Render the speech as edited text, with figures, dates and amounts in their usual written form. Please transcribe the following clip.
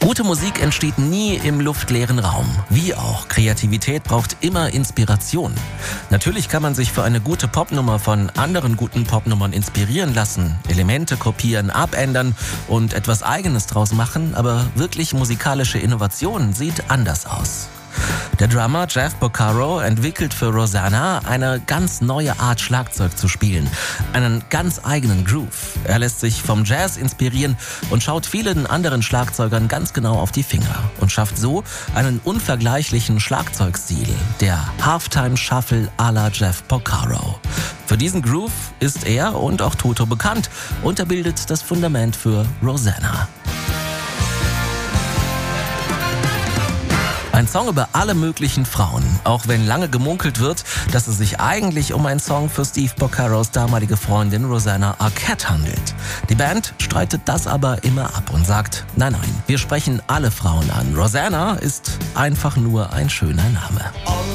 Gute Musik entsteht nie im luftleeren Raum. Wie auch, Kreativität braucht immer Inspiration. Natürlich kann man sich für eine gute Popnummer von anderen guten Popnummern inspirieren lassen, Elemente kopieren, abändern und etwas Eigenes draus machen, aber wirklich musikalische Innovation sieht anders aus. Der Drummer Jeff Porcaro entwickelt für Rosanna eine ganz neue Art Schlagzeug zu spielen, einen ganz eigenen Groove. Er lässt sich vom Jazz inspirieren und schaut vielen anderen Schlagzeugern ganz genau auf die Finger und schafft so einen unvergleichlichen Schlagzeugstil, der Halftime Shuffle à la Jeff Porcaro. Für diesen Groove ist er und auch Toto bekannt und er bildet das Fundament für Rosanna. Ein Song über alle möglichen Frauen, auch wenn lange gemunkelt wird, dass es sich eigentlich um einen Song für Steve Porcaros damalige Freundin Rosanna Arquette handelt. Die Band streitet das aber immer ab und sagt, nein, wir sprechen alle Frauen an. Rosanna ist einfach nur ein schöner Name.